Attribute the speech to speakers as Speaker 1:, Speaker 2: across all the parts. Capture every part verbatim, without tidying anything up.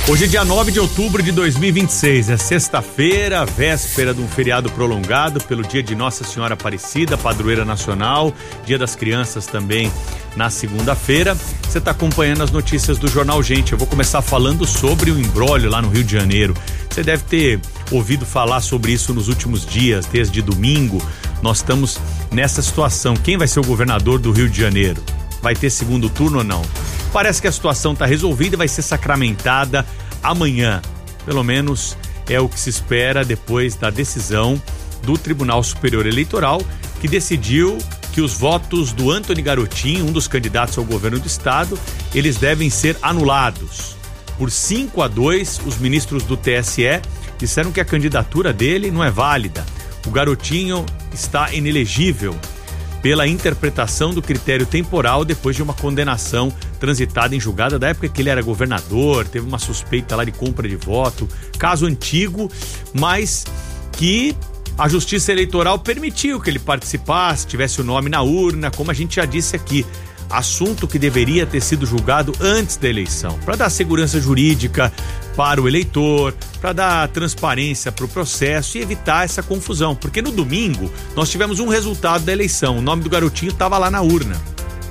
Speaker 1: Hoje é dia nove de outubro de dois mil e vinte e seis, é sexta-feira, véspera de um feriado prolongado pelo dia de Nossa Senhora Aparecida, padroeira nacional, dia das crianças também na segunda-feira. Você está acompanhando as notícias do Jornal Gente. Eu vou começar falando sobre o imbróglio lá no Rio de Janeiro. Você deve ter ouvido falar sobre isso nos últimos dias, desde domingo. Nós estamos nessa situação. Quem vai ser o governador do Rio de Janeiro? Vai ter segundo turno ou não? Parece que a situação está resolvida e vai ser sacramentada amanhã. Pelo menos é o que se espera depois da decisão do Tribunal Superior Eleitoral, que decidiu que os votos do Antony Garotinho, um dos candidatos ao governo do estado, eles devem ser anulados. Por cinco a dois, os ministros do T S E disseram que a candidatura dele não é válida. O Garotinho está inelegível pela interpretação do critério temporal depois de uma condenação transitada em julgada da época que ele era governador, teve uma suspeita lá de compra de voto, caso antigo, mas que a Justiça Eleitoral permitiu que ele participasse, tivesse o nome na urna, como a gente já disse aqui, assunto que deveria ter sido julgado antes da eleição, para dar segurança jurídica para o eleitor, para dar transparência para o processo e evitar essa confusão, porque no domingo nós tivemos um resultado da eleição, o nome do Garotinho estava lá na urna.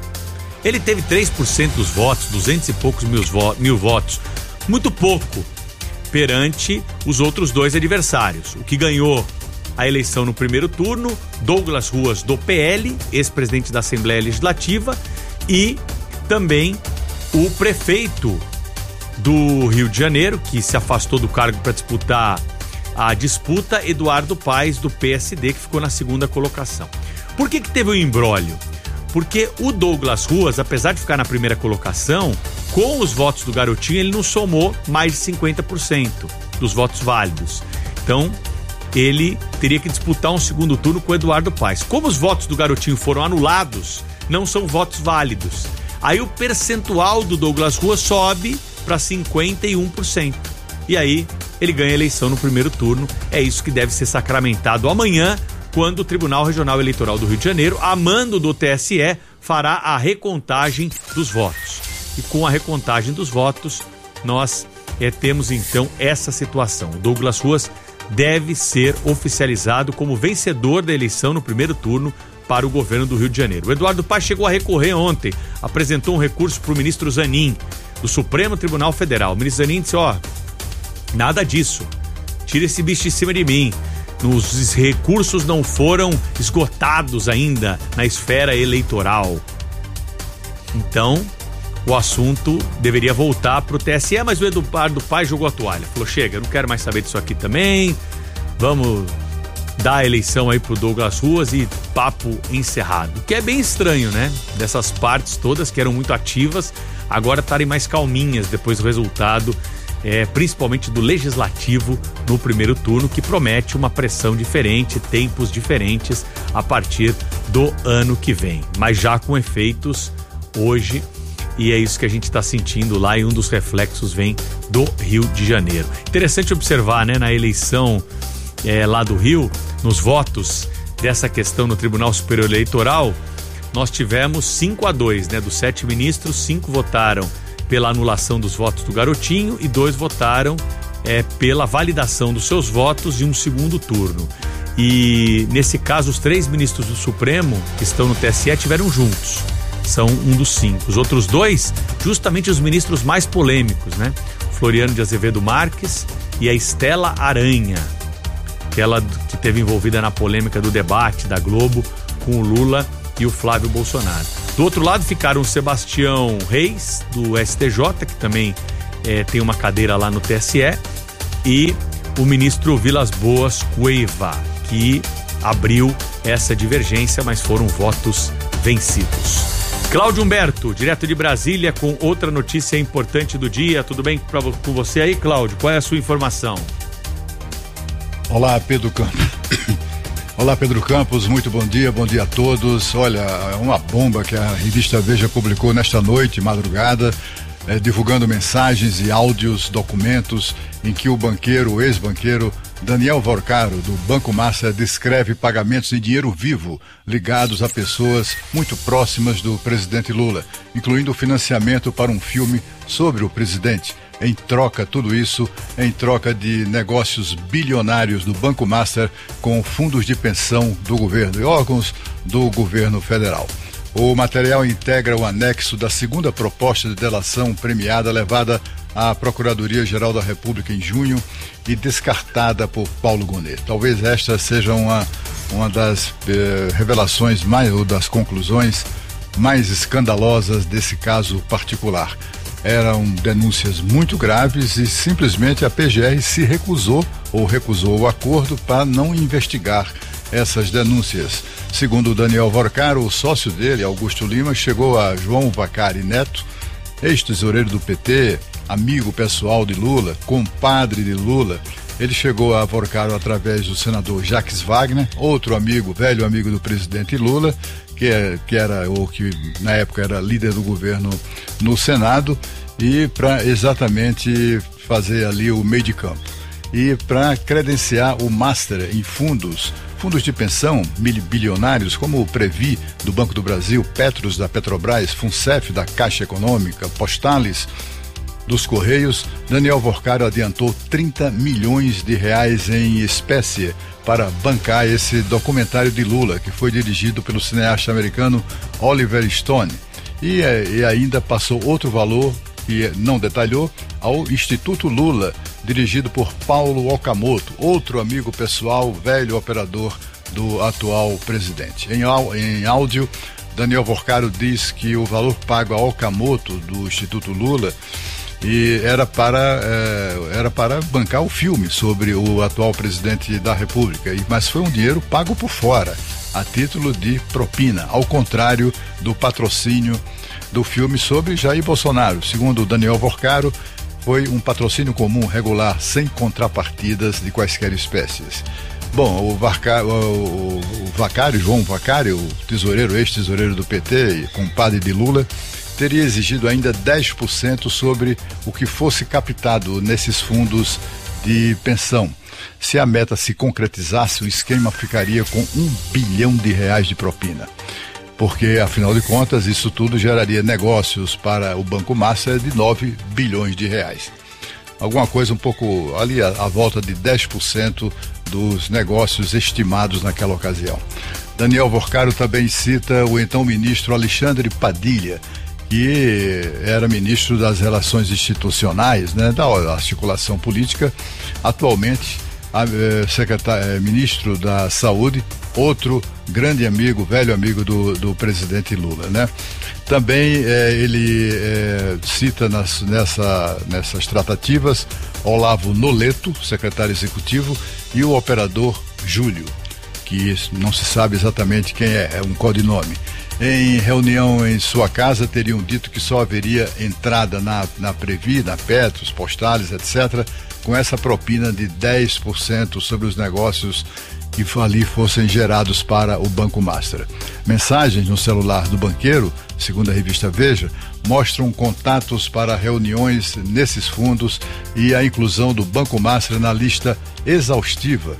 Speaker 1: Ele teve três por cento dos votos, duzentos e poucos mil, vo- mil votos, muito pouco perante os outros dois adversários. O que ganhou a eleição no primeiro turno, Douglas Ruas do P L, ex-presidente da Assembleia Legislativa, e também o prefeito do Rio de Janeiro, que se afastou do cargo para disputar a disputa, Eduardo Paes, do P S D, que ficou na segunda colocação. Por que que teve um imbróglio? Porque o Douglas Ruas, apesar de ficar na primeira colocação, com os votos do Garotinho, ele não somou mais de cinquenta por cento dos votos válidos. Então, ele teria que disputar um segundo turno com o Eduardo Paes. Como os votos do Garotinho foram anulados, não são votos válidos. Aí o percentual do Douglas Ruas sobe para cinquenta e um por cento. E aí ele ganha a eleição no primeiro turno. É isso que deve ser sacramentado amanhã, quando o Tribunal Regional Eleitoral do Rio de Janeiro, a mando do T S E, fará a recontagem dos votos. E com a recontagem dos votos, nós é, temos então essa situação. O Douglas Ruas deve ser oficializado como vencedor da eleição no primeiro turno para o governo do Rio de Janeiro. O Eduardo Paes chegou a recorrer ontem, apresentou um recurso para o ministro Zanin, do Supremo Tribunal Federal. O ministro Zanin disse, ó, nada disso, tira esse bicho de cima de mim. Os recursos não foram esgotados ainda na esfera eleitoral. Então, o assunto deveria voltar para o T S E, mas o Eduardo Paes jogou a toalha. Falou, chega, eu não quero mais saber disso aqui também, vamos dar a eleição aí pro Douglas Ruas e papo encerrado. Que é bem estranho, né? Dessas partes todas que eram muito ativas, agora estarem mais calminhas depois do resultado, é, principalmente do Legislativo no primeiro turno, que promete uma pressão diferente, tempos diferentes a partir do ano que vem. Mas já com efeitos hoje, e é isso que a gente está sentindo lá, e um dos reflexos vem do Rio de Janeiro. Interessante observar, né, na eleição é, lá do Rio, nos votos dessa questão no Tribunal Superior Eleitoral, nós tivemos cinco a dois, né, dos sete ministros, cinco votaram pela anulação dos votos do Garotinho e dois votaram é, pela validação dos seus votos em um segundo turno. E nesse caso, os três ministros do Supremo que estão no T S E tiveram juntos. São um dos cinco. Os outros dois, justamente os ministros mais polêmicos, né? Floriano de Azevedo Marques e a Estela Aranha, aquela que teve envolvida na polêmica do debate da Globo com o Lula e o Flávio Bolsonaro. Do outro lado ficaram o Sebastião Reis, do S T J, que também é, tem uma cadeira lá no T S E, e o ministro Vilas Boas Cueva, que abriu essa divergência, mas foram votos vencidos. Cláudio Humberto, direto de Brasília, com outra notícia importante do dia. Tudo bem pra, com você aí, Cláudio? Qual é a sua informação?
Speaker 2: Olá, Pedro Campos. Olá, Pedro Campos, muito bom dia, bom dia a todos. Olha, uma bomba que a revista Veja publicou nesta noite, madrugada, eh, divulgando mensagens e áudios, documentos em que o banqueiro, o ex-banqueiro Daniel Vorcaro, do Banco Master, descreve pagamentos em dinheiro vivo ligados a pessoas muito próximas do presidente Lula, incluindo o financiamento para um filme sobre o presidente. Em troca, tudo isso em troca de negócios bilionários do Banco Master com fundos de pensão do governo e órgãos do governo federal. O material integra o anexo da segunda proposta de delação premiada levada à Procuradoria-Geral da República em junho e descartada por Paulo Gonet. Talvez esta seja uma, uma das eh, revelações mais, ou das conclusões mais escandalosas desse caso particular. Eram denúncias muito graves e simplesmente a P G R se recusou ou recusou o acordo para não investigar essas denúncias. Segundo Daniel Vorcaro, o sócio dele, Augusto Lima, chegou a João Vacari Neto, ex-tesoureiro do P T, amigo pessoal de Lula, compadre de Lula. Ele chegou a Vorcaro através do senador Jacques Wagner, outro amigo, velho amigo do presidente Lula, que, é, que era, ou que na época era líder do governo no Senado, e para exatamente fazer ali o meio de campo. E para credenciar o Master em fundos, fundos de pensão bilionários, como o Previ do Banco do Brasil, Petros da Petrobras, Funcef da Caixa Econômica, Postales dos Correios, Daniel Vorcaro adiantou trinta milhões de reais em espécie para bancar esse documentário de Lula, que foi dirigido pelo cineasta americano Oliver Stone. E, e ainda passou outro valor, que não detalhou, ao Instituto Lula, dirigido por Paulo Okamoto, outro amigo pessoal, velho operador do atual presidente. Em, em áudio, Daniel Vorcaro diz que o valor pago a Okamoto do Instituto Lula e era para, eh, era para bancar o filme sobre o atual presidente da República, mas foi um dinheiro pago por fora, a título de propina, ao contrário do patrocínio do filme sobre Jair Bolsonaro. Segundo Daniel Vorcaro, foi um patrocínio comum, regular, sem contrapartidas de quaisquer espécies. Bom, o, Varca, o, o, o Vacari, João Vacari, o tesoureiro, ex-tesoureiro do P T e compadre de Lula, teria exigido ainda dez por cento sobre o que fosse captado nesses fundos de pensão. Se a meta se concretizasse, o esquema ficaria com um bilhão de reais de propina. Porque, afinal de contas, isso tudo geraria negócios para o Banco Master de nove bilhões de reais. Alguma coisa um pouco ali, à, à volta de dez por cento dos negócios estimados naquela ocasião. Daniel Vorcaro também cita o então ministro Alexandre Padilha, que era ministro das Relações Institucionais, né, da articulação política, atualmente a, eh, secretário, eh, ministro da Saúde, outro grande amigo, velho amigo do, do presidente Lula, né? Também eh, ele eh, cita nas, nessa, nessas tratativas Olavo Noleto, secretário executivo, e o operador Júlio, que não se sabe exatamente quem é, é um codinome. Em reunião em sua casa, teriam dito que só haveria entrada na, na Previ, na Petros, Postales, etcétera, com essa propina de dez por cento sobre os negócios que ali fossem gerados para o Banco Master. Mensagens no celular do banqueiro, segundo a revista Veja, mostram contatos para reuniões nesses fundos e a inclusão do Banco Master na lista exaustiva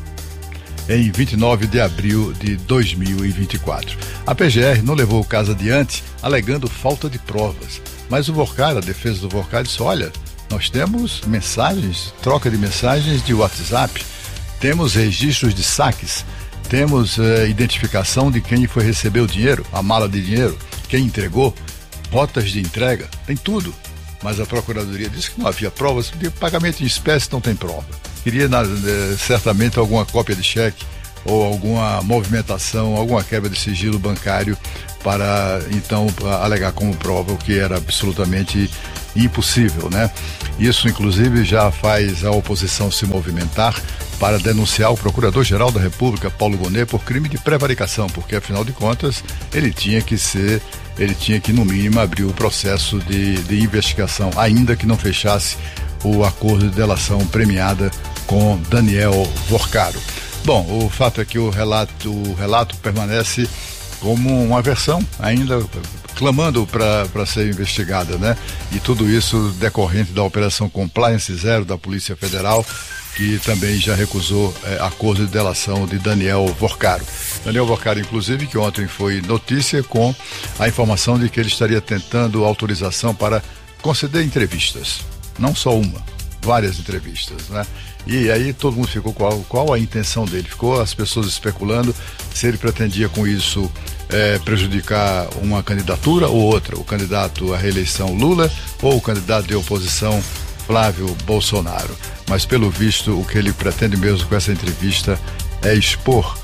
Speaker 2: em vinte e nove de abril de dois mil e vinte e quatro. A P G R não levou o caso adiante, alegando falta de provas. Mas o Vorcaro, a defesa do Vorcaro, disse: olha, nós temos mensagens, troca de mensagens de WhatsApp, temos registros de saques, temos eh, identificação de quem foi receber o dinheiro, a mala de dinheiro, quem entregou, rotas de entrega, tem tudo. Mas a Procuradoria disse que não havia provas, porque pagamento em espécie não tem prova. Queria na, eh, certamente alguma cópia de cheque ou alguma movimentação, alguma quebra de sigilo bancário para então alegar como prova, o que era absolutamente impossível, né? Isso inclusive já faz a oposição se movimentar para denunciar o Procurador-Geral da República, Paulo Gonet, por crime de prevaricação, porque afinal de contas ele tinha que ser, ele tinha que no mínimo abrir o processo de, de investigação, ainda que não fechasse o acordo de delação premiada com Daniel Vorcaro. Bom, o fato é que o relato, o relato permanece como uma versão ainda clamando para ser investigada, né? E tudo isso decorrente da Operação Compliance Zero da Polícia Federal, que também já recusou é, acordo de delação de Daniel Vorcaro. Daniel Vorcaro, inclusive, que ontem foi notícia com a informação de que ele estaria tentando autorização para conceder entrevistas. Não só uma, várias entrevistas, né? E aí todo mundo ficou qual, qual a intenção dele. Ficou as pessoas especulando se ele pretendia com isso é, prejudicar uma candidatura ou outra, o candidato à reeleição Lula ou o candidato de oposição Flávio Bolsonaro. Mas pelo visto o que ele pretende mesmo com essa entrevista é expor,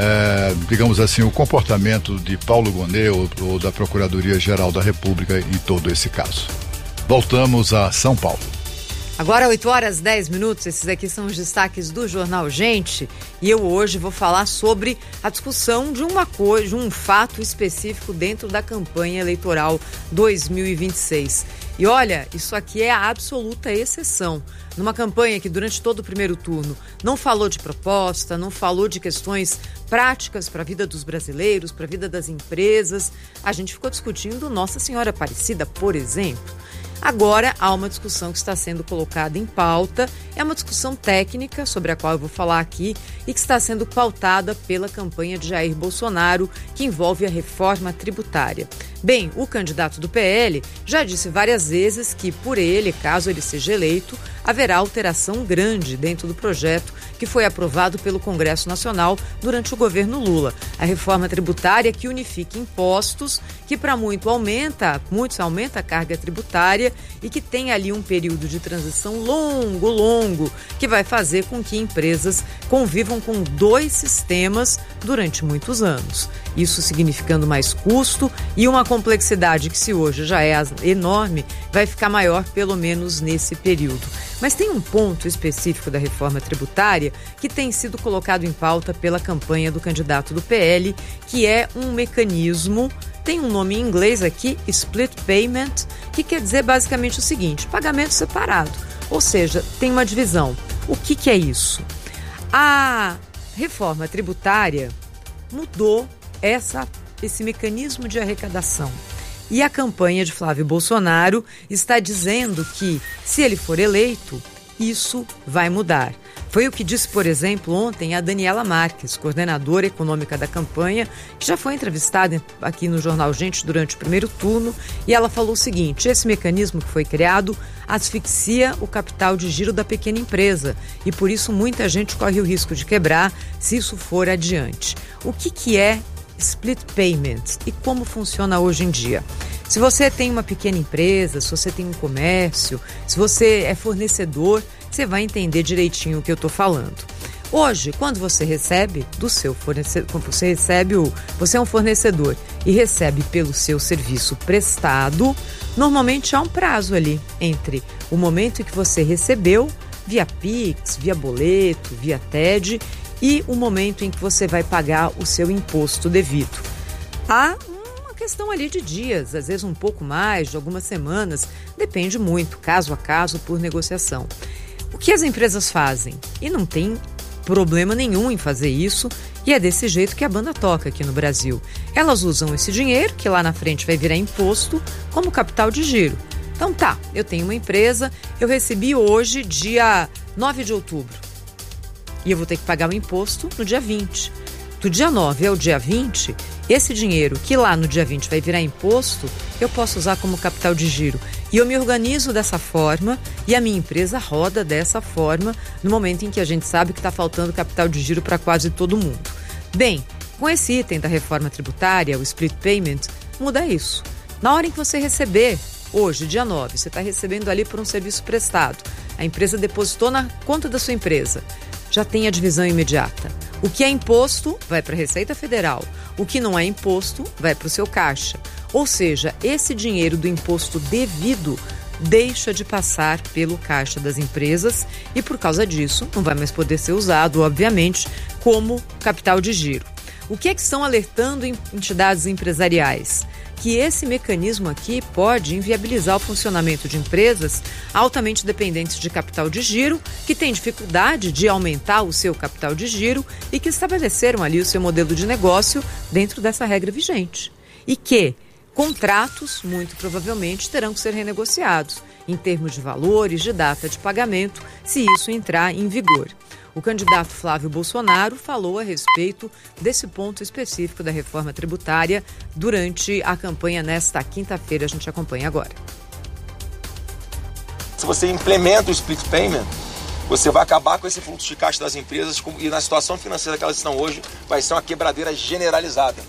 Speaker 2: é, digamos assim, o comportamento de Paulo Gonet ou, ou da Procuradoria-Geral da República em todo esse caso. Voltamos a São Paulo.
Speaker 3: Agora oito horas e dez minutos, esses aqui são os destaques do Jornal Gente, e eu hoje vou falar sobre a discussão de uma coisa, de um fato específico dentro da campanha eleitoral dois mil e vinte e seis. E olha, isso aqui é a absoluta exceção. Numa campanha que durante todo o primeiro turno não falou de proposta, não falou de questões práticas para a vida dos brasileiros, para a vida das empresas, a gente ficou discutindo Nossa Senhora Aparecida, por exemplo. Agora há uma discussão que está sendo colocada em pauta, é uma discussão técnica sobre a qual eu vou falar aqui e que está sendo pautada pela campanha de Jair Bolsonaro, que envolve a reforma tributária. Bem, o candidato do P L já disse várias vezes que, por ele, caso ele seja eleito, haverá alteração grande dentro do projeto que foi aprovado pelo Congresso Nacional durante o governo Lula. A reforma tributária que unifica impostos, que para muito aumenta, muitos aumenta a carga tributária e que tem ali um período de transição longo, longo, que vai fazer com que empresas convivam com dois sistemas durante muitos anos. Isso significando mais custo e uma complexidade que, se hoje já é enorme, vai ficar maior pelo menos nesse período. Mas tem um ponto específico da reforma tributária que tem sido colocado em pauta pela campanha do candidato do P L, que é um mecanismo, tem um nome em inglês aqui, split payment, que quer dizer basicamente o seguinte: pagamento separado, ou seja, tem uma divisão. O que, que é isso? A reforma tributária mudou essa, esse mecanismo de arrecadação. E a campanha de Flávio Bolsonaro está dizendo que, se ele for eleito, isso vai mudar. Foi o que disse, por exemplo, ontem a Daniela Marques, coordenadora econômica da campanha, que já foi entrevistada aqui no Jornal Gente durante o primeiro turno, e ela falou o seguinte: esse mecanismo que foi criado asfixia o capital de giro da pequena empresa e, por isso, muita gente corre o risco de quebrar se isso for adiante. O que, que é split payments e como funciona hoje em dia? Se você tem uma pequena empresa, se você tem um comércio, se você é fornecedor, você vai entender direitinho o que eu estou falando. Hoje, quando você recebe do seu fornecedor, você recebe o, você é um fornecedor e recebe pelo seu serviço prestado, normalmente há um prazo ali entre o momento em que você recebeu, via Pix, via boleto, via T E D, e o momento em que você vai pagar o seu imposto devido. Há uma questão ali de dias, às vezes um pouco mais, de algumas semanas, depende muito, caso a caso, por negociação. O que as empresas fazem? E não tem problema nenhum em fazer isso, e é desse jeito que a banda toca aqui no Brasil. Elas usam esse dinheiro, que lá na frente vai virar imposto, como capital de giro. Então tá, eu tenho uma empresa, eu recebi hoje, dia nove de outubro. E eu vou ter que pagar o imposto no dia vinte. Do dia nove ao dia vinte, esse dinheiro que lá no dia vinte vai virar imposto, eu posso usar como capital de giro. E eu me organizo dessa forma e a minha empresa roda dessa forma no momento em que a gente sabe que está faltando capital de giro para quase todo mundo. Bem, com esse item da reforma tributária, o split payment, muda isso. Na hora em que você receber, hoje, dia nove, você está recebendo ali por um serviço prestado. A empresa depositou na conta da sua empresa. Já tem a divisão imediata. O que é imposto vai para a Receita Federal. O que não é imposto vai para o seu caixa. Ou seja, esse dinheiro do imposto devido deixa de passar pelo caixa das empresas e, por causa disso, não vai mais poder ser usado, obviamente, como capital de giro. O que é que estão alertando entidades empresariais? Que esse mecanismo aqui pode inviabilizar o funcionamento de empresas altamente dependentes de capital de giro, que têm dificuldade de aumentar o seu capital de giro e que estabeleceram ali o seu modelo de negócio dentro dessa regra vigente. E que, Contratos, muito provavelmente, terão que ser renegociados em termos de valores, de data de pagamento, se isso entrar em vigor. O candidato Flávio Bolsonaro falou a respeito desse ponto específico da reforma tributária durante a campanha nesta quinta-feira. A gente acompanha agora.
Speaker 4: Se você implementa o split payment, você vai acabar com esse fluxo de caixa das empresas e na situação financeira que elas estão hoje, vai ser uma quebradeira generalizada.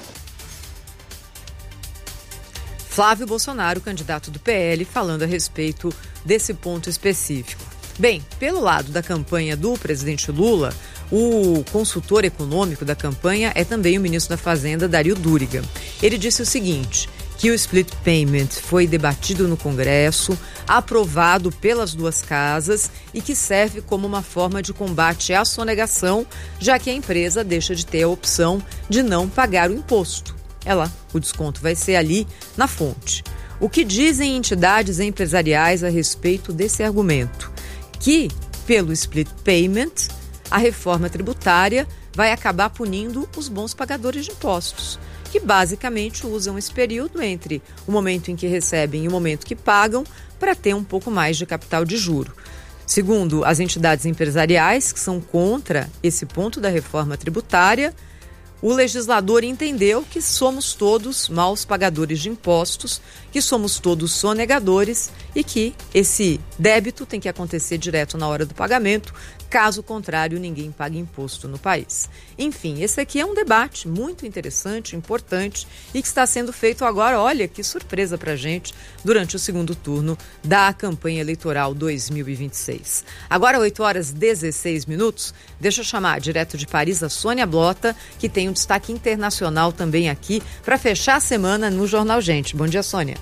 Speaker 3: Flávio Bolsonaro, candidato do P L, falando a respeito desse ponto específico. Bem, pelo lado da campanha do presidente Lula, o consultor econômico da campanha é também o ministro da Fazenda, Dario Duriga. Ele disse o seguinte, que o split payment foi debatido no Congresso, aprovado pelas duas casas e que serve como uma forma de combate à sonegação, já que a empresa deixa de ter a opção de não pagar o imposto. É lá, o desconto vai ser ali na fonte. O que dizem entidades empresariais a respeito desse argumento? Que, pelo split payment, a reforma tributária vai acabar punindo os bons pagadores de impostos, que basicamente usam esse período entre o momento em que recebem e o momento que pagam para ter um pouco mais de capital de juro. Segundo as entidades empresariais, que são contra esse ponto da reforma tributária, o legislador entendeu que somos todos maus pagadores de impostos, que somos todos sonegadores e que esse débito tem que acontecer direto na hora do pagamento, caso contrário, ninguém pague imposto no país. Enfim, esse aqui é um debate muito interessante, importante e que está sendo feito agora, olha que surpresa pra gente, durante o segundo turno da campanha eleitoral dois mil e vinte e seis. Agora, oito horas e dezesseis minutos, deixa eu chamar direto de Paris a Sônia Blota, que tem um destaque internacional também aqui, para fechar a semana no Jornal Gente. Bom dia, Sônia.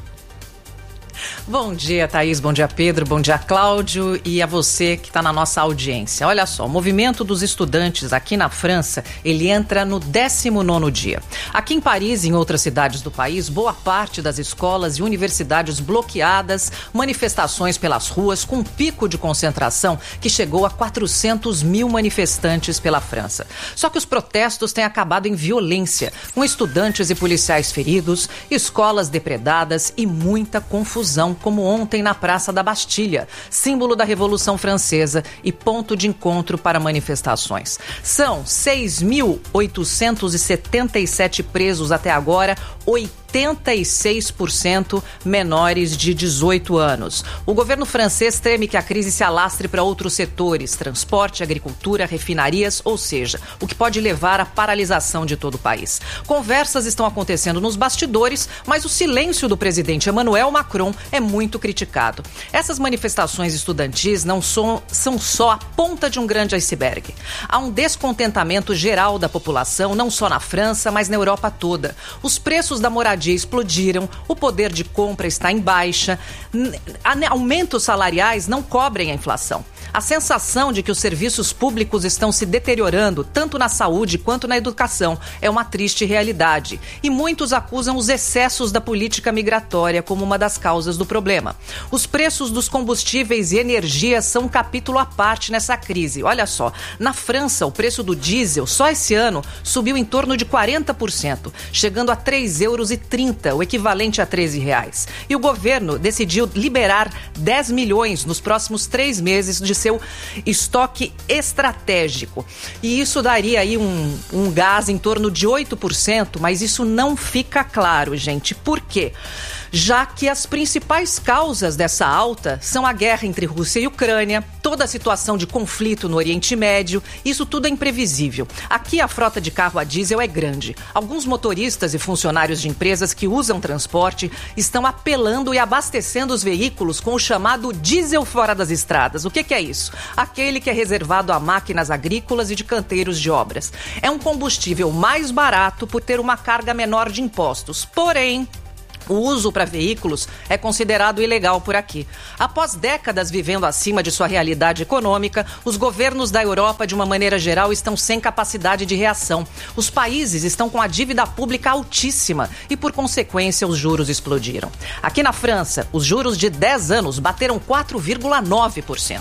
Speaker 5: Bom dia, Thaís, bom dia, Pedro, bom dia, Cláudio, e a você que está na nossa audiência. Olha só, o movimento dos estudantes aqui na França, ele entra no décimo nono dia. Aqui em Paris e em outras cidades do país, boa parte das escolas e universidades bloqueadas, manifestações pelas ruas com um pico de concentração que chegou a quatrocentos mil manifestantes pela França. Só que os protestos têm acabado em violência, com estudantes e policiais feridos, escolas depredadas e muita confusão, como ontem na Praça da Bastilha, símbolo da Revolução Francesa e ponto de encontro para manifestações. São seis mil oitocentos e setenta e sete presos até agora, oitenta e seis por cento menores de dezoito anos. O governo francês teme que a crise se alastre para outros setores, transporte, agricultura, refinarias, ou seja, o que pode levar à paralisação de todo o país. Conversas estão acontecendo nos bastidores, mas o silêncio do presidente Emmanuel Macron é muito criticado. Essas manifestações estudantis não são, são só a ponta de um grande iceberg. Há um descontentamento geral da população, não só na França, mas na Europa toda. Os preços da moradia explodiram, o poder de compra está em baixa, aumentos salariais não cobrem a inflação. A sensação de que os serviços públicos estão se deteriorando, tanto na saúde quanto na educação, é uma triste realidade. E muitos acusam os excessos da política migratória como uma das causas do problema. Os preços dos combustíveis e energia são um capítulo à parte nessa crise. Olha só, na França, o preço do diesel só esse ano subiu em torno de quarenta por cento, chegando a três euros e trinta, o equivalente a treze reais. E o governo decidiu liberar dez milhões nos próximos três meses de seu estoque estratégico. E isso daria aí um, um gás em torno de oito por cento, mas isso não fica claro, gente. Por quê? Já que as principais causas dessa alta são a guerra entre Rússia e Ucrânia, toda a situação de conflito no Oriente Médio, isso tudo é imprevisível. Aqui a frota de carro a diesel é grande. Alguns motoristas e funcionários de empresas que usam transporte estão apelando e abastecendo os veículos com o chamado diesel fora das estradas. O que, que é isso? Aquele que é reservado a máquinas agrícolas e de canteiros de obras. É um combustível mais barato por ter uma carga menor de impostos. Porém, o uso para veículos é considerado ilegal por aqui. Após décadas vivendo acima de sua realidade econômica, os governos da Europa, de uma maneira geral, estão sem capacidade de reação. Os países estão com a dívida pública altíssima e, por consequência, os juros explodiram. Aqui na França, os juros de dez anos bateram quatro vírgula nove por cento, o que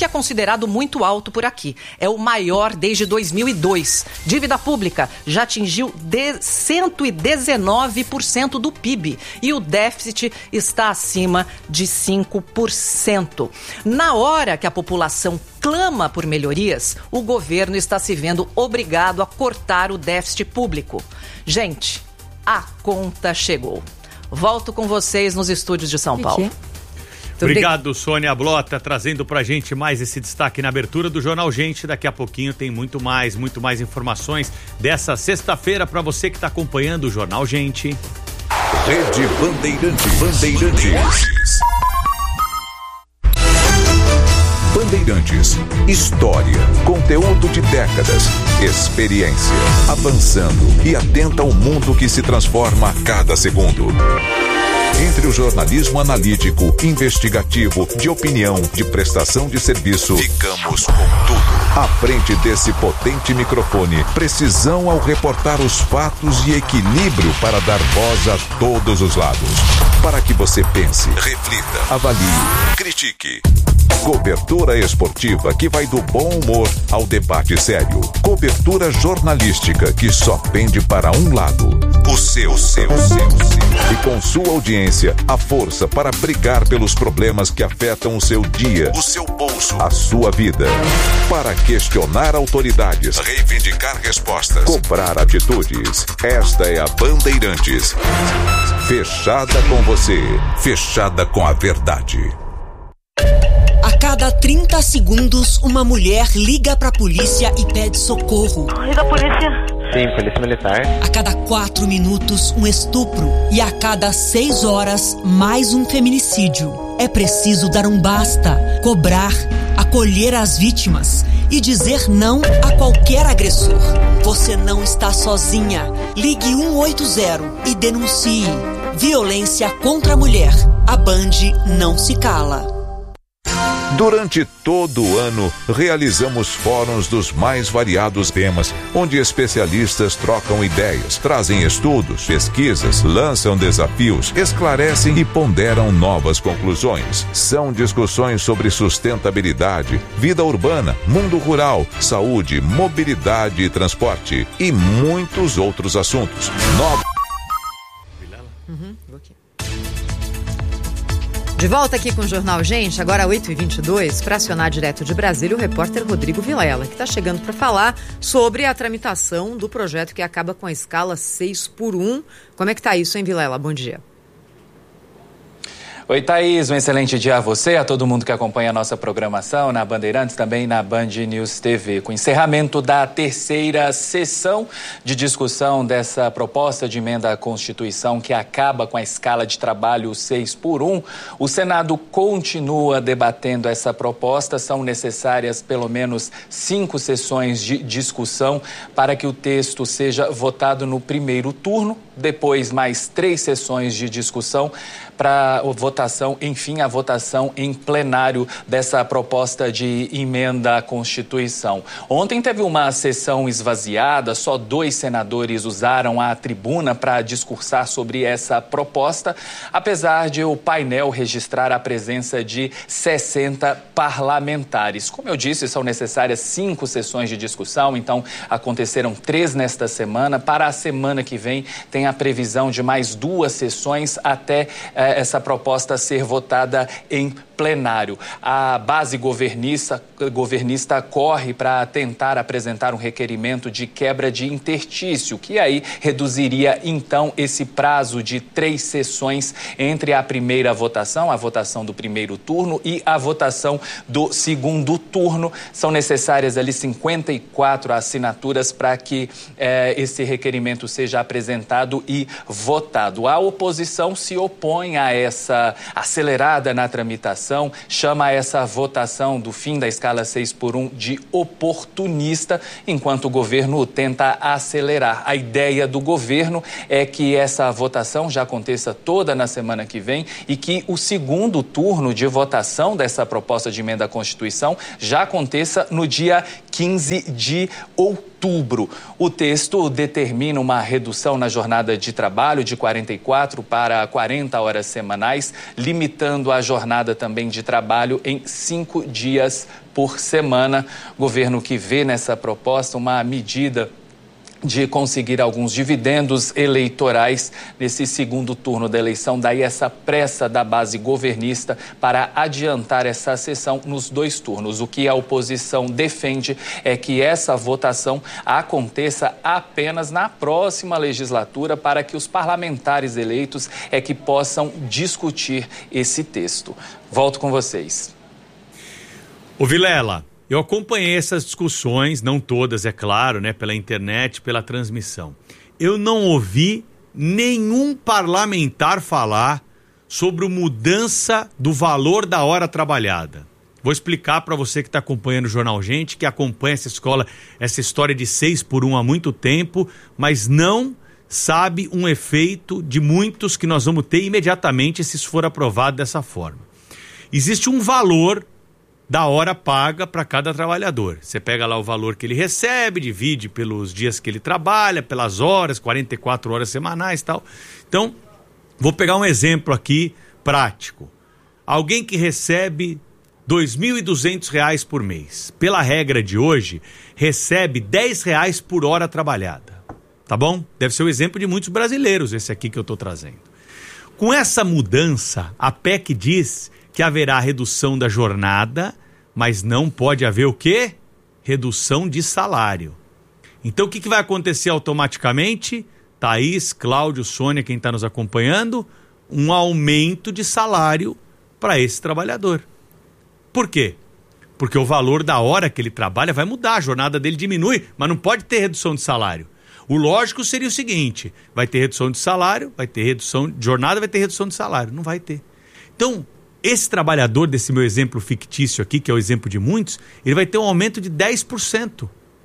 Speaker 5: que é considerado muito alto por aqui. É o maior desde dois mil e dois. Dívida pública já atingiu de cento e dezenove por cento do P I B e o déficit está acima de cinco por cento. Na hora que a população clama por melhorias, o governo está se vendo obrigado a cortar o déficit público. Gente, a conta chegou. Volto com vocês nos estúdios de São Paulo.
Speaker 1: Obrigado, Sônia Blota, trazendo pra gente mais esse destaque na abertura do Jornal Gente. Daqui a pouquinho tem muito mais, muito mais informações dessa sexta-feira para você que está acompanhando o Jornal Gente.
Speaker 6: Rede Bandeirantes. Bandeirantes. Bandeirantes. História, conteúdo de décadas, experiência, avançando e atenta ao mundo que se transforma a cada segundo. Entre o jornalismo analítico, investigativo, de opinião, de prestação de serviço, ficamos com tudo. À frente desse potente microfone, precisão ao reportar os fatos e equilíbrio para dar voz a todos os lados. Para que você pense, reflita, avalie, critique. Cobertura esportiva que vai do bom humor ao debate sério. Cobertura jornalística que só pende para um lado. O seu, seu, seu, seu. E com sua audiência, a força para brigar pelos problemas que afetam o seu dia, o seu bolso, a sua vida. Para questionar autoridades, reivindicar respostas, cobrar atitudes. Esta é a Bandeirantes. Fechada com você, fechada com a verdade.
Speaker 7: A cada trinta segundos, uma mulher liga pra polícia e pede socorro.
Speaker 8: Liga a polícia.
Speaker 9: Sim, polícia militar.
Speaker 7: A cada quatro minutos, um estupro. E a cada seis horas, mais um feminicídio. É preciso dar um basta, cobrar, acolher as vítimas e dizer não a qualquer agressor. Você não está sozinha. Ligue um oito zero e denuncie. Violência contra a mulher. A Band não se cala.
Speaker 6: Durante todo o ano, realizamos fóruns dos mais variados temas, onde especialistas trocam ideias, trazem estudos, pesquisas, lançam desafios, esclarecem e ponderam novas conclusões. São discussões sobre sustentabilidade, vida urbana, mundo rural, saúde, mobilidade e transporte e muitos outros assuntos. No...
Speaker 3: Uhum, vou aqui. De volta aqui com o Jornal Gente, agora oito e vinte e dois, para acionar direto de Brasília o repórter Rodrigo Vilela, que está chegando para falar sobre a tramitação do projeto que acaba com a escala seis por um. Como é que está isso, hein, Vilela? Bom dia.
Speaker 10: Oi, Thaís, um excelente dia a você, a todo mundo que acompanha a nossa programação na Bandeirantes, também na Band News T V. Com o encerramento da terceira sessão de discussão dessa proposta de emenda à Constituição que acaba com a escala de trabalho seis por um, o Senado continua debatendo essa proposta. São necessárias pelo menos cinco sessões de discussão para que o texto seja votado no primeiro turno, depois mais três sessões de discussão para a votação, enfim, a votação em plenário dessa proposta de emenda à Constituição. Ontem teve uma sessão esvaziada, só dois senadores usaram a tribuna para discursar sobre essa proposta, apesar de o painel registrar a presença de sessenta parlamentares. Como eu disse, são necessárias cinco sessões de discussão, então aconteceram três nesta semana. Para a semana que vem tem a previsão de mais duas sessões até eh, essa proposta ser votada em plenário. A base governista, governista corre para tentar apresentar um requerimento de quebra de interstício, que aí reduziria então esse prazo de três sessões entre a primeira votação, a votação do primeiro turno e a votação do segundo turno. São necessárias ali cinquenta e quatro assinaturas para que eh, esse requerimento seja apresentado e votado. A oposição se opõe a essa acelerada na tramitação, chama essa votação do fim da escala seis por um de oportunista, enquanto o governo tenta acelerar. A ideia do governo é que essa votação já aconteça toda na semana que vem e que o segundo turno de votação dessa proposta de emenda à Constituição já aconteça no dia quinze de outubro. O texto determina uma redução na jornada de trabalho de quarenta e quatro para quarenta horas semanais, limitando a jornada também de trabalho em cinco dias por semana. Governo que vê nessa proposta uma medida de conseguir alguns dividendos eleitorais nesse segundo turno da eleição, daí essa pressa da base governista para adiantar essa sessão nos dois turnos. O que a oposição defende é que essa votação aconteça apenas na próxima legislatura para que os parlamentares eleitos é que possam discutir esse texto. Volto com vocês.
Speaker 1: Ô Vilela, eu acompanhei essas discussões, não todas, é claro, né, pela internet, pela transmissão. Eu não ouvi nenhum parlamentar falar sobre a mudança do valor da hora trabalhada. Vou explicar para você que está acompanhando o Jornal Gente, que acompanha essa escola, essa história de seis por um há muito tempo, mas não sabe um efeito de muitos que nós vamos ter imediatamente se isso for aprovado dessa forma. Existe um valor da hora paga para cada trabalhador. Você pega lá o valor que ele recebe, divide pelos dias que ele trabalha, pelas horas, quarenta e quatro horas semanais e tal. Então, vou pegar um exemplo aqui prático. Alguém que recebe dois mil e duzentos reais por mês, pela regra de hoje, recebe dez reais por hora trabalhada. Tá bom? Deve ser o exemplo de muitos brasileiros esse aqui que eu estou trazendo. Com essa mudança, a P E C diz que haverá redução da jornada, mas não pode haver o quê? Redução de salário. Então o que, que vai acontecer automaticamente? Thaís, Cláudio, Sônia, quem está nos acompanhando, um aumento de salário para esse trabalhador. Por quê? Porque o valor da hora que ele trabalha vai mudar, a jornada dele diminui, mas não pode ter redução de salário. O lógico seria o seguinte, vai ter redução de salário, vai ter redução de jornada, vai ter redução de salário. Não vai ter. Então, esse trabalhador desse meu exemplo fictício aqui, que é o exemplo de muitos, ele vai ter um aumento de dez por cento.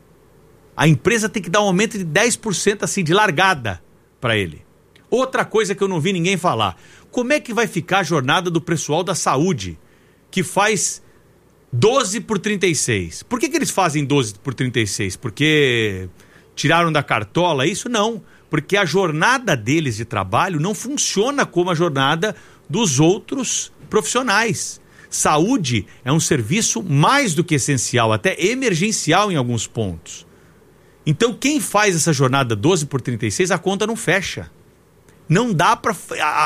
Speaker 1: A empresa tem que dar um aumento de dez por cento assim, de largada para ele. Outra coisa que eu não vi ninguém falar, como é que vai ficar a jornada do pessoal da saúde, que faz doze por trinta e seis? Por que que eles fazem doze por trinta e seis? Porque tiraram da cartola isso? Não, porque a jornada deles de trabalho não funciona como a jornada dos outros profissionais. Saúde é um serviço mais do que essencial, até emergencial em alguns pontos. Então quem faz essa jornada doze por trinta e seis, a conta não fecha. Não dá para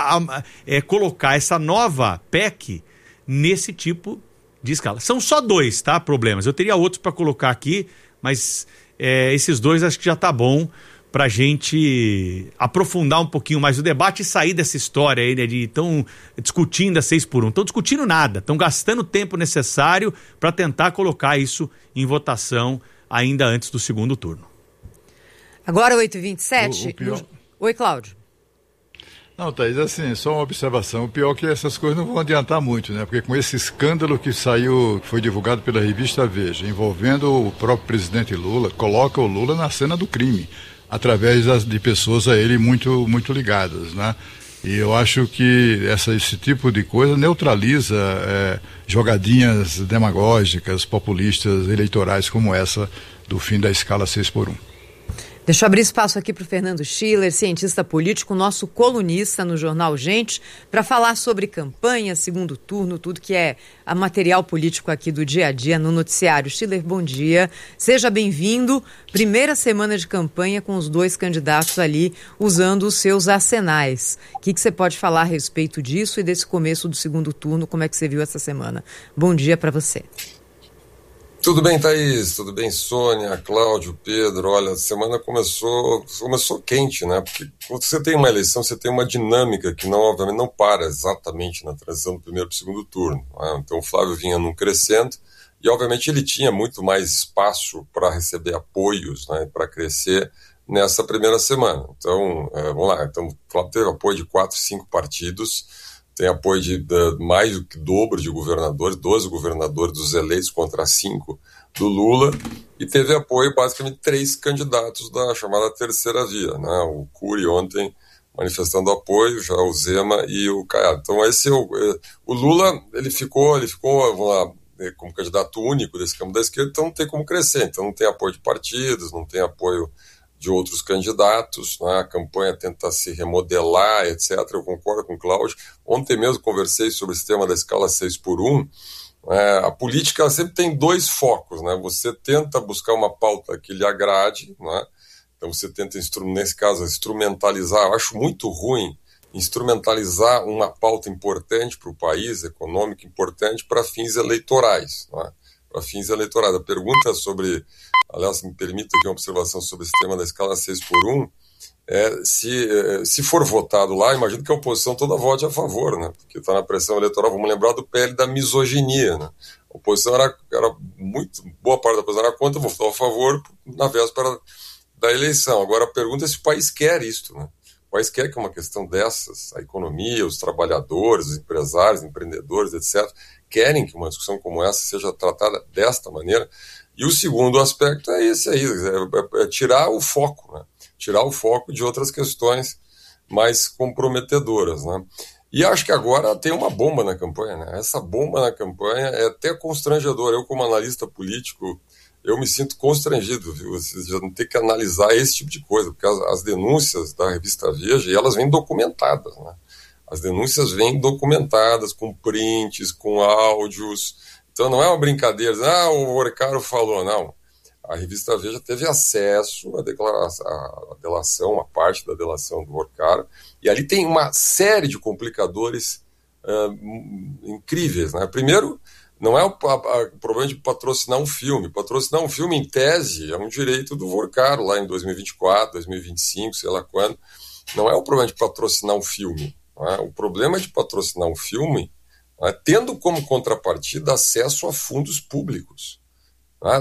Speaker 1: é, colocar essa nova P E C nesse tipo de escala. São só dois, tá? Problemas. Eu teria outros para colocar aqui, mas é, esses dois acho que já tá bom para a gente aprofundar um pouquinho mais o debate e sair dessa história aí, né, de estão discutindo a seis por um. Estão discutindo nada, estão gastando o tempo necessário para tentar colocar isso em votação ainda antes do segundo turno.
Speaker 3: Agora oito e vinte e sete.
Speaker 2: O, o pior...
Speaker 3: Oi, Cláudio.
Speaker 2: Não, Thaís, assim, só uma observação. O pior é que essas coisas não vão adiantar muito, né? Porque com esse escândalo que saiu, que foi divulgado pela revista Veja, envolvendo o próprio presidente Lula, coloca o Lula na cena do crime, através das, de pessoas a ele muito, muito ligadas, né? E eu acho que essa, esse tipo de coisa neutraliza é, jogadinhas demagógicas, populistas, eleitorais como essa do fim da escala seis por um.
Speaker 3: Deixa eu abrir espaço aqui para o Fernando Schiller, cientista político, nosso colunista no Jornal Gente, para falar sobre campanha, segundo turno, tudo que é a material político aqui do dia a dia no noticiário. Schiller, bom dia. Seja bem-vindo. Primeira semana de campanha com os dois candidatos ali usando os seus arsenais. O que, que você pode falar a respeito disso e desse começo do segundo turno? Como é que você viu essa semana? Bom dia para você.
Speaker 8: Tudo bem, Thaís? Tudo bem, Sônia, Cláudio, Pedro? Olha, a semana começou, começou quente, né? Porque quando você tem uma eleição, você tem uma dinâmica que não, obviamente, não para exatamente na transição do primeiro para o segundo turno. Né? Então o Flávio vinha num crescendo e, obviamente, ele tinha muito mais espaço para receber apoios, né? Para crescer nessa primeira semana. Então, é, vamos lá, então, o Flávio teve apoio de quatro, cinco partidos, tem apoio de, de mais do que dobro de governadores, doze governadores dos eleitos contra cinco do Lula, e teve apoio basicamente três candidatos da chamada terceira via, né? O Cury ontem manifestando apoio, já o Zema e o Caiado. Então esse é o, o Lula, ele ficou, ele ficou, vamos lá, como candidato único desse campo da esquerda, então não tem como crescer, então não tem apoio de partidos, não tem apoio de outros candidatos, né? A campanha tenta se remodelar, etcétera. Eu concordo com o Cláudio. Ontem mesmo conversei sobre esse tema da escala seis por um. É, a política ela sempre tem dois focos, né? Você tenta buscar uma pauta que lhe agrade, né? Então você tenta, nesse caso, instrumentalizar. Eu acho muito ruim instrumentalizar uma pauta importante para o país, econômica importante, para fins eleitorais, né? Para fins eleitorais. A pergunta sobre, aliás, me permita aqui uma observação sobre esse tema da escala seis por um, é, se, se for votado lá, imagino que a oposição toda vote a favor, né? Porque está na pressão eleitoral. Vamos lembrar do P L da misoginia, né? A oposição era, era muito, boa parte da oposição era contra, votou a favor na véspera da eleição. Agora a pergunta é se o país quer isto, né? O país quer que uma questão dessas, a economia, os trabalhadores, os empresários, empreendedores, etcétera, querem que uma discussão como essa seja tratada desta maneira. E o segundo aspecto é esse aí, é, é tirar o foco, né? Tirar o foco de outras questões mais comprometedoras, né? E acho que agora tem uma bomba na campanha, né? Essa bomba na campanha é até constrangedora. Eu, como analista político, eu me sinto constrangido, viu? Vocês já não tem que analisar esse tipo de coisa, porque as, as denúncias da revista Veja, elas vêm documentadas, né? As denúncias vêm documentadas, com prints, com áudios. Então não é uma brincadeira, ah, o Vorcaro falou, não. A revista Veja teve acesso à, declaração, à delação, a parte da delação do Vorcaro, e ali tem uma série de complicadores uh, incríveis, né? Primeiro, não é o, a, a, o problema de patrocinar um filme. Patrocinar um filme, em tese, é um direito do Vorcaro, lá em dois mil e vinte e quatro, dois mil e vinte e cinco, sei lá quando. Não é o problema de patrocinar um filme. Não é? O problema de patrocinar um filme, não é, tendo como contrapartida acesso a fundos públicos, não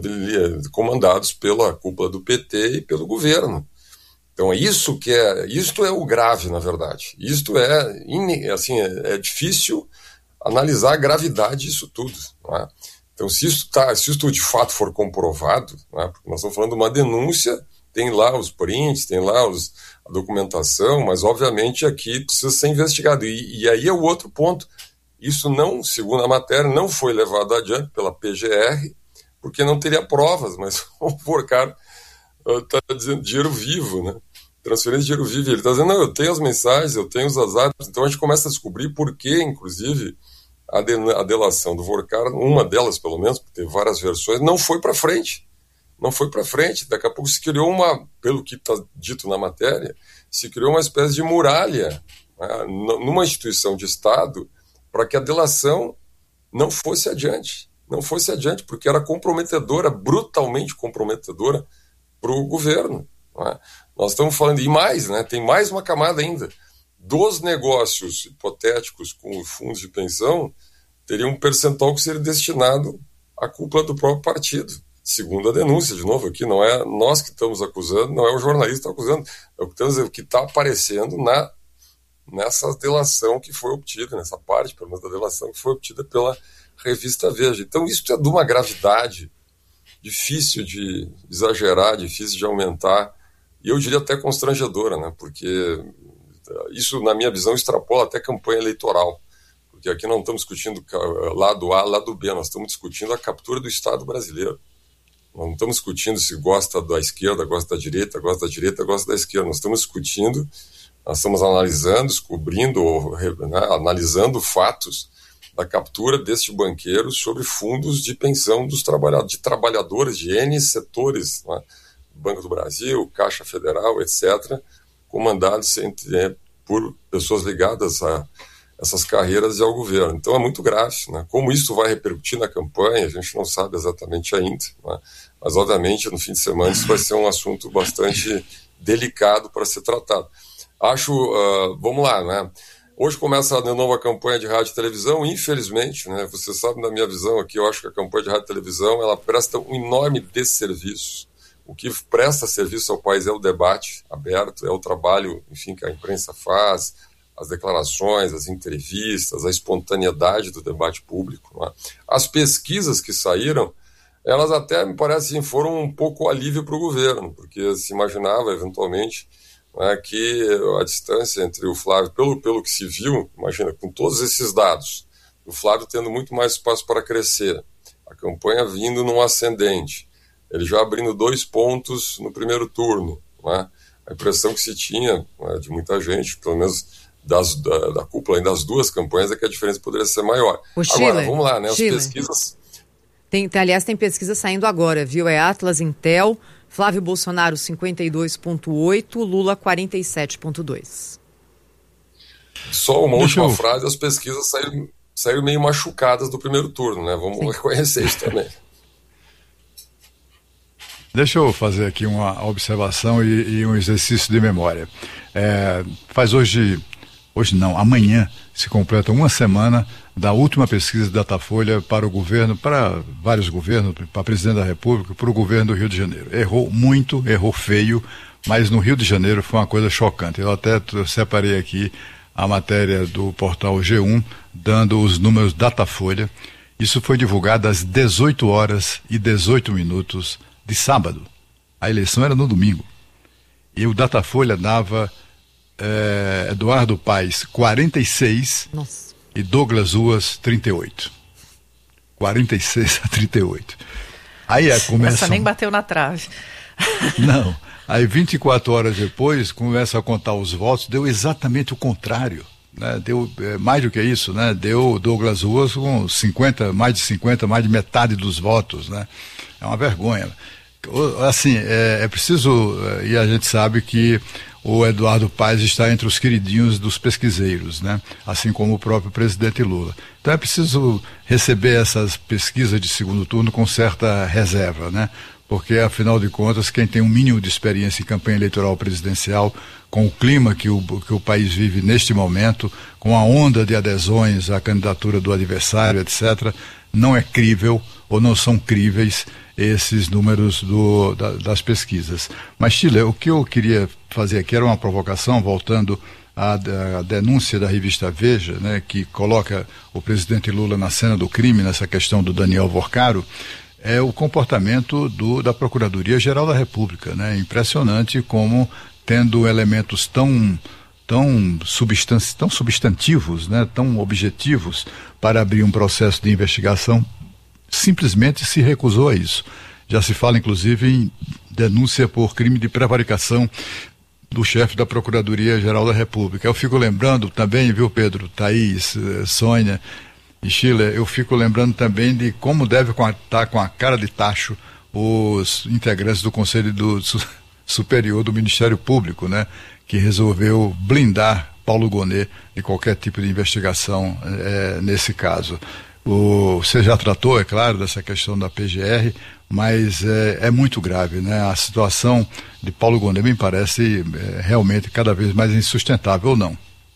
Speaker 8: é, comandados pela cúpula do P T e pelo governo. Então, isso que é, isto é o grave, na verdade. Isto é, assim, é, é difícil analisar a gravidade disso tudo. Não é? Então, se isso, tá, se isso de fato for comprovado, não é? Porque nós estamos falando de uma denúncia, tem lá os prints, tem lá os, a documentação, mas obviamente aqui precisa ser investigado. E, e aí é o outro ponto. Isso não, segundo a matéria, não foi levado adiante pela P G R, porque não teria provas, mas o Vorcaro está uh, dizendo dinheiro vivo, né? Transferência de dinheiro vivo. Ele está dizendo, não, eu tenho as mensagens, eu tenho os azares. Então a gente começa a descobrir por que, inclusive, a, de, a delação do Vorcaro, uma delas pelo menos, porque teve várias versões, não foi para frente. Não foi para frente. Daqui a pouco se criou uma, pelo que está dito na matéria, se criou uma espécie de muralha, né, numa instituição de Estado, para que a delação não fosse adiante. Não fosse adiante, porque era comprometedora, brutalmente comprometedora para o governo. Não é? Nós estamos falando, e mais, né, tem mais uma camada ainda. Dos negócios hipotéticos com fundos de pensão, teria um percentual que seria destinado à cúpula do próprio partido. Segundo a denúncia, de novo, aqui não é nós que estamos acusando, não é o jornalista que está acusando, é o que estamos, o que está aparecendo na, nessa delação que foi obtida, nessa parte, pelo menos, da delação que foi obtida pela revista Veja. Então, isso é de uma gravidade difícil de exagerar, difícil de aumentar, e eu diria até constrangedora, né? Porque isso, na minha visão, extrapola até campanha eleitoral, porque aqui não estamos discutindo lado A, lado B, nós estamos discutindo a captura do Estado brasileiro. Nós não estamos discutindo se gosta da esquerda, gosta da direita, gosta da direita, gosta da esquerda. Nós estamos discutindo, nós estamos analisando, descobrindo, né, analisando fatos da captura deste banqueiro sobre fundos de pensão dos trabalhadores, de trabalhadores de N setores, né, Banco do Brasil, Caixa Federal, etcétera, comandados entre, é, por pessoas ligadas a essas carreiras e ao governo. Então é muito grave, né? Como isso vai repercutir na campanha, a gente não sabe exatamente ainda, né? Mas obviamente no fim de semana isso vai ser um assunto bastante delicado para ser tratado. Acho, uh, vamos lá, né? Hoje começa a nova campanha de rádio e televisão, infelizmente, né? Você sabe, na minha visão aqui, eu acho que a campanha de rádio e televisão, ela presta um enorme desserviço. O que presta serviço ao país é o debate aberto, é o trabalho, enfim, que a imprensa faz, as declarações, as entrevistas, a espontaneidade do debate público. Né? As pesquisas que saíram, elas até, me parece, foram um pouco alívio para o governo, porque se imaginava, eventualmente, né, que a distância entre o Flávio, pelo, pelo que se viu, imagina, com todos esses dados, o Flávio tendo muito mais espaço para crescer, a campanha vindo num ascendente, ele já abrindo dois pontos no primeiro turno, né? A impressão que se tinha, né, de muita gente, pelo menos das, da, da cúpula das duas campanhas, é que a diferença poderia ser maior.
Speaker 3: O
Speaker 8: agora,
Speaker 3: Chile,
Speaker 8: vamos lá, né? As
Speaker 3: Chile.
Speaker 8: pesquisas...
Speaker 3: Tem, tem, aliás, tem pesquisa saindo agora, viu? É Atlas Intel, Flávio Bolsonaro cinquenta e dois vírgula oito, Lula quarenta e sete vírgula dois.
Speaker 8: Só uma
Speaker 2: Deixa
Speaker 8: última
Speaker 2: eu...
Speaker 8: frase, as pesquisas saíram, saíram meio machucadas do primeiro turno, né? Vamos Sim. reconhecer isso também.
Speaker 2: Deixa eu fazer aqui uma observação e, e um exercício de memória. É, faz hoje, hoje não, amanhã se completa uma semana da última pesquisa de Datafolha para o governo, para vários governos, para o presidente da República, para o governo do Rio de Janeiro. Errou muito, errou feio, mas no Rio de Janeiro foi uma coisa chocante. Eu até separei aqui a matéria do portal G um, dando os números Datafolha. Isso foi divulgado às dezoito horas e dezoito minutos de sábado. A eleição era no domingo. E o Datafolha dava eh, Eduardo Paes quarenta e seis Nossa. E Douglas Ruas trinta e oito. quarenta e seis a trinta e oito. Aí é, começa...
Speaker 5: Essa nem bateu na trave.
Speaker 2: Não. Aí vinte e quatro horas depois, começa a contar os votos, deu exatamente o contrário. Né? Deu é, mais do que isso, né? Deu Douglas Ruas com cinquenta, mais de cinquenta, mais de metade dos votos, né? É uma vergonha. Assim, é, é preciso, e a gente sabe que o Eduardo Paes está entre os queridinhos dos pesquiseiros, né? Assim como o próprio presidente Lula. Então é preciso receber essas pesquisas de segundo turno com certa reserva, né? Porque, afinal de contas, quem tem um mínimo de experiência em campanha eleitoral presidencial, com o clima que o, que o país vive neste momento, com a onda de adesões à candidatura do adversário, etcétera, não é crível ou não são críveis esses números do, da, das pesquisas. Mas, Chile, o que eu queria fazer aqui era uma provocação, voltando à, à denúncia da revista Veja, né, que coloca o presidente Lula na cena do crime, nessa questão do Daniel Vorcaro, é o comportamento do, da Procuradoria-Geral da República, né? Impressionante como, tendo elementos tão, tão, substan tão substantivos, né? Tão objetivos para abrir um processo de investigação, simplesmente se recusou a isso. Já se fala, inclusive, em denúncia por crime de prevaricação do chefe da Procuradoria-Geral da República. Eu fico lembrando também, viu, Pedro, Thaís, Sônia e Chile, eu fico lembrando também de como deve estar com a cara de tacho os integrantes do Conselho do, su, Superior do Ministério Público, né, que resolveu blindar Paulo Gonet de qualquer tipo de investigação é, nesse caso. O, você já tratou, é claro, dessa questão da P G R, mas é, é muito grave, né? A situação de Paulo Gonet me parece é, realmente cada vez mais insustentável, ou não?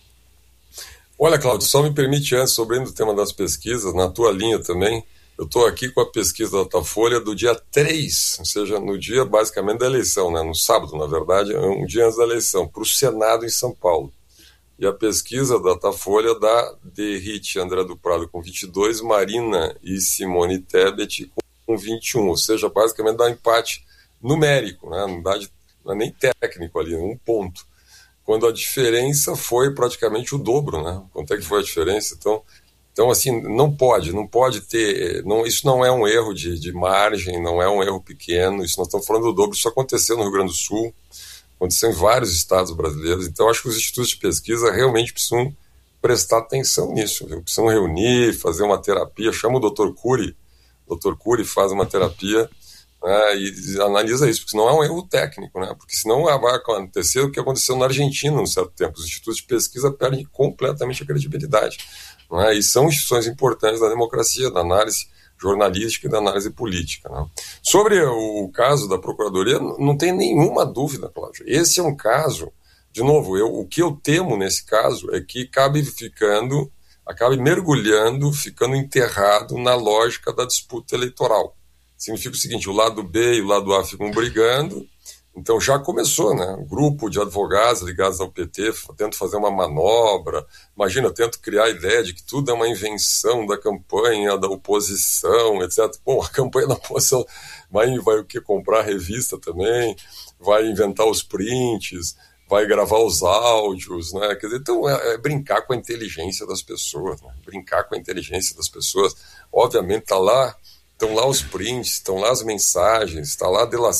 Speaker 8: Olha, Cláudio, só me permite antes, sobre o tema das pesquisas, na tua linha também, eu estou aqui com a pesquisa da Datafolha do dia três, ou seja, no dia basicamente da eleição, né? No sábado, na verdade, um dia antes da eleição, para o Senado em São Paulo. E a pesquisa da Datafolha dá Derrite André do Prado com vinte e dois, Marina e Simone Tebet com vinte e um, ou seja, basicamente dá um empate numérico, né? Não, dá de, não é nem técnico ali, um ponto. Quando a diferença foi praticamente o dobro, né? Quanto é que foi a diferença? Então, então assim, não pode, não pode ter, não, isso não é um erro de, de margem, não é um erro pequeno, isso nós estamos falando do dobro, isso aconteceu no Rio Grande do Sul, aconteceu em vários estados brasileiros, então acho que os institutos de pesquisa realmente precisam prestar atenção nisso, viu? Precisam reunir, fazer uma terapia, chama o doutor Cury, o doutor Cury faz uma terapia, né, e analisa isso, porque senão é um erro técnico, né? Porque senão vai acontecer o que aconteceu na Argentina num certo tempo, os institutos de pesquisa perdem completamente a credibilidade, né? E são instituições importantes da democracia, da análise jornalística e da análise política, né? Sobre o caso da Procuradoria, não tem nenhuma dúvida, Cláudio, esse é um caso, de novo, eu, o que eu temo nesse caso é que acabe ficando, acabe mergulhando, ficando enterrado na lógica da disputa eleitoral. Significa o seguinte, o lado B e o lado A ficam brigando, então já começou, né? Um grupo de advogados ligados ao P T tenta fazer uma manobra, imagina, tenta criar a ideia de que tudo é uma invenção da campanha, da oposição, etcétera. Bom, a campanha da oposição vai, vai o que? Comprar revista também, vai inventar os prints, vai gravar os áudios, né? Quer dizer, então é, é brincar com a inteligência das pessoas, né? Brincar com a inteligência das pessoas. Obviamente tá lá, estão lá os prints, estão lá as mensagens, está lá a delação